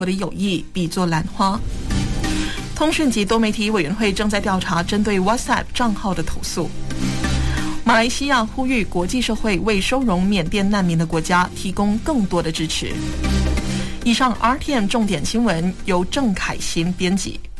我的友谊比作兰花。通讯及多媒体委员会正在调查针对 WhatsApp 账号的投诉。马来西亚呼吁国际社会为收容缅甸难民的国家提供更多的支持。以上 RTM 重点新闻由郑凯欣编辑。